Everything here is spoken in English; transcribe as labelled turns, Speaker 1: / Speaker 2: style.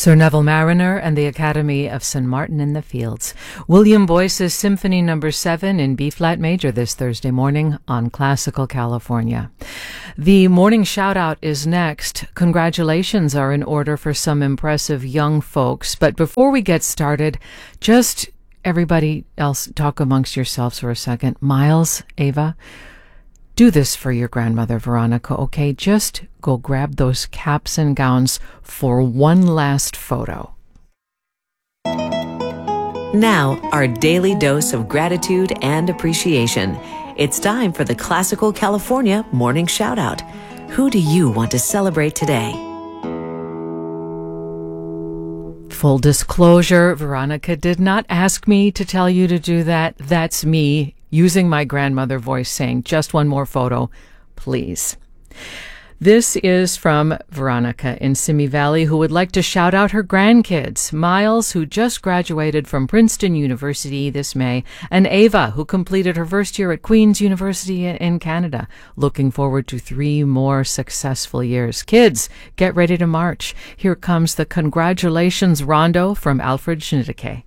Speaker 1: Sir Neville Mariner and the Academy of St. Martin in the Fields. William Boyce's Symphony No. 7 in B-flat major this Thursday morning on Classical California. The morning shout-out is next. Congratulations are in order for some impressive young folks. But before we get started, just everybody else talk amongst yourselves for a second. Miles, Ava, do this for your grandmother, Veronica, okay? Just go grab those caps and gowns for one last photo.
Speaker 2: Now, our daily dose of gratitude and appreciation. It's time for the Classical California Morning Shoutout. Who do you want to celebrate today?
Speaker 1: Full disclosure, Veronica did not ask me to tell you to do that. That's me using my grandmother voice saying, just one more photo, please. This is from Veronica in Simi Valley, who would like to shout out her grandkids, Miles, who just graduated from Princeton University this May, and Ava, who completed her first year at Queen's University in Canada. Looking forward to 3 more successful years. Kids, get ready to march. Here comes the Congratulations Rondo from Alfred Schnittke.